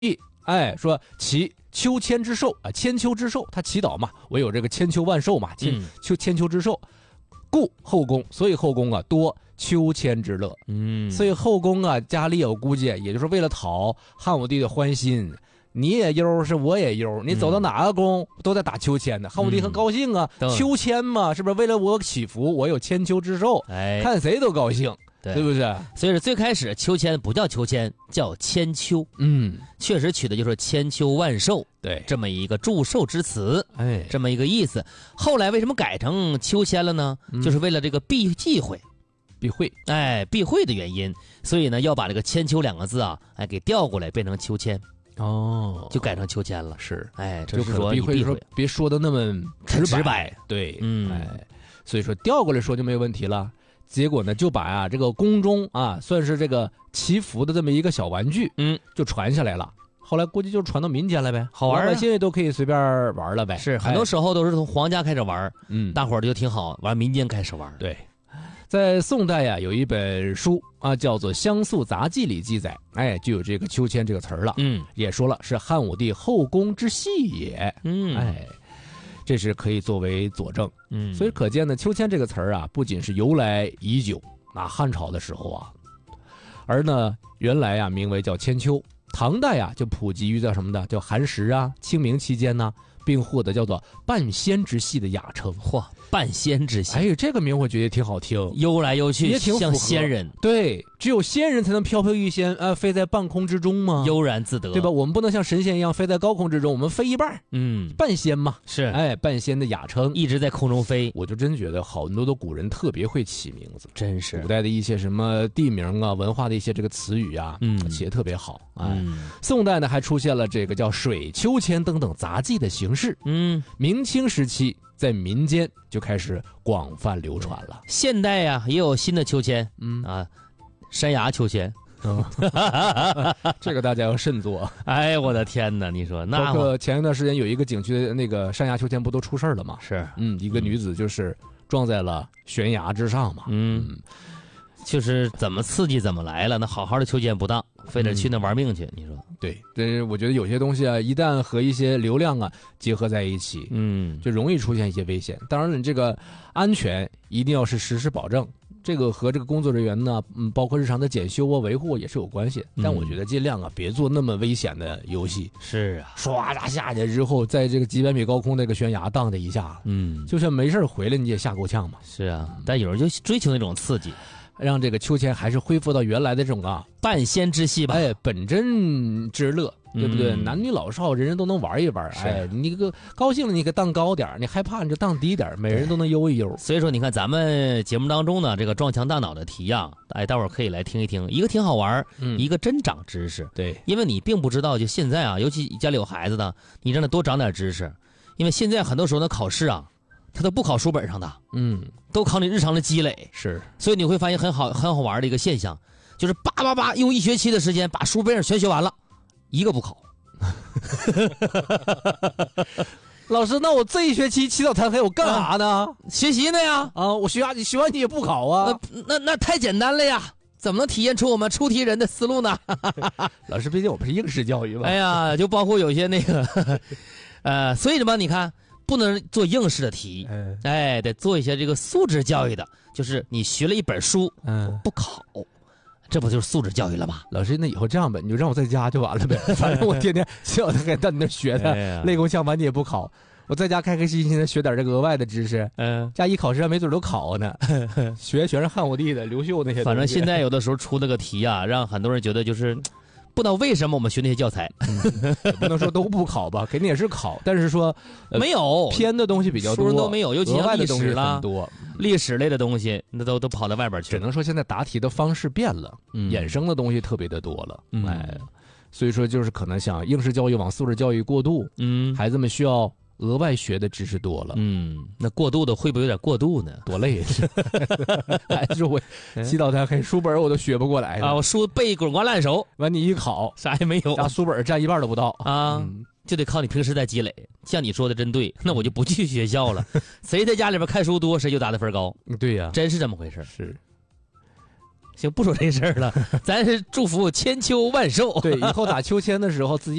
哎，说祈秋千之寿啊，千秋之寿，他祈祷嘛，我有这个千秋万寿嘛，千秋之寿，故后宫，所以后宫啊多秋千之乐。所以后宫啊佳丽，我估计也就是为了讨汉武帝的欢心。你也忧是我也忧，你走到哪个宫都在打秋千呢，汉武帝很高兴啊，秋千嘛，是不是为了我祈福，我有千秋之寿，看谁都高兴。对不对？ 所以最开始秋千不叫秋千，叫千秋。确实取的就是千秋万寿， 对， 这么一个祝寿之词，这么一个意思。后来为什么改成秋千了呢？就是为了这个避忌讳， 避讳的原因。所以呢，要把这个千秋两个字啊，给调过来变成秋千。就改成秋千了。 是， 这是说避讳，说别说的那么直白。对，所以说调过来说就没有问题了。结果呢，就把这个宫中啊，算是这个祈福的这么一个小玩具，就传下来了。后来估计就传到民间了呗， 好玩啊， 现在都可以随便玩了呗。 是，很多时候都是从皇家开始玩，大伙儿就挺好玩，民间开始玩。 对，在宋代呀，有一本书啊，叫做《相宿杂记》里记载，就有这个秋千这个词儿了。也说了是汉武帝后宫之戏也。这是可以作为佐证。所以可见呢，秋千这个词儿啊，不仅是由来已久，汉朝的时候啊，而呢原来啊名为叫千秋，唐代啊就普及于叫什么的，叫寒食啊、清明期间呢，并获得叫做半仙之戏的雅称。 嚯，半仙之戏， 这个名我觉得挺好听， 悠来悠去， 也挺像仙人。 对，只有仙人才能飘飘欲仙啊，飞在半空之中嘛， 悠然自得， 对吧？我们不能像神仙一样飞在高空之中，我们飞一半，半仙嘛， 是， 半仙的雅称， 一直在空中飞。 我就真觉得好多的古人特别会起名字， 真是古代的一些什么地名啊、文化的一些这个词语啊，写得特别好。宋代呢还出现了这个叫水秋千等等杂技的形式。明清时期在民间就开始广泛流传了。 现代呀也有新的秋千，山崖秋千。 这个大家要慎做。 我的天哪，你说那包括前一段时间有一个景区的那个山崖秋千不都出事了吗？ 是， 一个女子就是撞在了悬崖之上嘛。 就是怎么刺激怎么来了，那好好的秋千不当，非得去那玩命去，你说？ 对，但是我觉得有些东西啊，一旦和一些流量啊结合在一起，就容易出现一些危险。当然了，这个安全一定要是实时保证，这个和这个工作人员呢，包括日常的检修啊、维护也是有关系。但我觉得尽量啊，别做那么危险的游戏。 是啊， 唰下下去之后，在这个几百米高空那个悬崖荡的一下，就算没事回来，你也吓够呛嘛。 是啊，但有人就追求那种刺激。 让这个秋千还是恢复到原来的这种半仙之戏吧， 本真之乐，对不对？男女老少人人都能玩一玩。你个高兴了，你可荡高点，你害怕你就荡低点，每人都能悠一悠。 所以说，你看咱们节目当中呢，这个撞墙大脑的题啊，待会儿可以来听一听，一个挺好玩，一个真长知识。 对， 因为你并不知道，就现在啊，尤其家里有孩子的，你让他多长点知识，因为现在很多时候的考试啊，他都不考书本上的，都考你日常的积累。 是， 所以你会发现很好玩的一个现象，就是用1学期的时间把书本上全学完了，一个不考。 老师，那我这一学期起早贪黑我干啥呢？ 学习呢呀。 我学完你也不考啊？ 那太简单了呀，怎么能体现出我们出题人的思路呢？ 老师，毕竟我们是应试教育嘛。 就包括有些那个，所以什么？你看。不能做应试的题，得做一些这个素质教育的，就是你学了一本书，不考，这不就是素质教育了吗？ 老师，那以后这样吧，你就让我在家就完了呗，反正我天天起早贪黑在你那学的，累够呛完你也不考，我在家开开心心的学点这个额外的知识，加一考试还没准都考呢，学全是汉武帝的刘秀那些东西。 反正现在有的时候出那个题啊，让很多人觉得就是。不知道为什么我们学那些教材， 不能说都不考吧，肯定也是考，但是说没有偏的东西比较多， 书都没有，尤其像历史啦、 多历史类的东西，那都跑到外边去。 只能说现在答题的方式变了，衍生的东西特别的多了，所以说就是可能想应试教育往素质教育过渡，孩子们需要额外学的知识多了， 那过度的会不会有点过度呢？ 多累！还是我起早贪黑，书本我都学不过来我书背滚瓜烂熟， 完你一考啥也没有， 书本占一半都不到就得靠你平时在积累。像你说的真对，那我就不去学校了。谁在家里边看书多，谁就答的分高。 对呀， 真是这么回事。 是。 行，不说这事儿了，咱是祝福千秋万寿。 对，以后打秋千的时候自己。